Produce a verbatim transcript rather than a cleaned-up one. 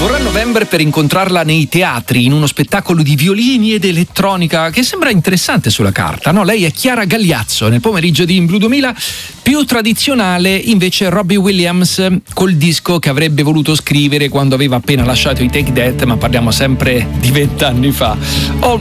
Vorrà novembre per incontrarla nei teatri in uno spettacolo di violini ed elettronica che sembra interessante sulla carta, no? Lei è Chiara Gagliazzo nel pomeriggio di In Blu duemila. Più tradizionale invece Robbie Williams col disco che avrebbe voluto scrivere quando aveva appena lasciato i Take That, ma parliamo sempre di vent'anni fa. All